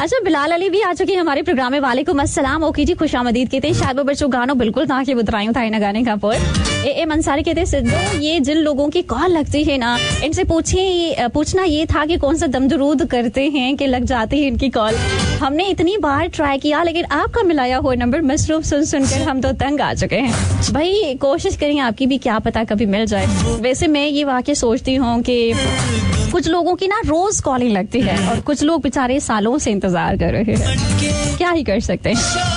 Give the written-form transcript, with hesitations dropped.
अच्छा, बिलाल अली भी आ चुके हैं हमारे प्रोग्राम में। वालेकुम अस्सलाम। ओके जी, खुशामदीद कहते हैं। शायद वो बच्चों गानो बिल्कुल ताकि बुतरायूं था ना गाने का पर ए मंसारी कहते हैं सिद्धू, ये जिन लोगों की कॉल लगती है ना, इनसे पूछना ये था कि कौन सा दमदरूद करते हैं कि लग जाती है इनकी कॉल। हमने इतनी बार ट्राई किया लेकिन आपका मिलाया हुआ नंबर मसरूफ सुनकर हम तो तंग आ चुके हैं। भाई कोशिश करें आपकी भी, क्या पता कभी मिल जाए। वैसे मैं ये वाकई सोचती हूँ कि कुछ लोगों की ना रोज कॉलिंग लगती है और कुछ लोग बेचारे सालों से इंतजार कर रहे हैं। क्या ही कर सकते हैं।